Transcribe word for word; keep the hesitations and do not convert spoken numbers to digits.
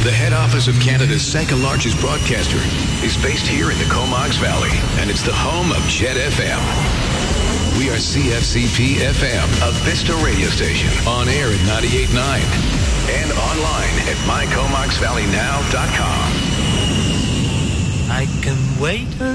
The head office of Canada's second largest broadcaster is based here in the Comox Valley, and it's the home of Jet F M. We are C F C P F M, a Vista radio station, on air at ninety-eight point nine and online at my comox valley now dot com. I can wait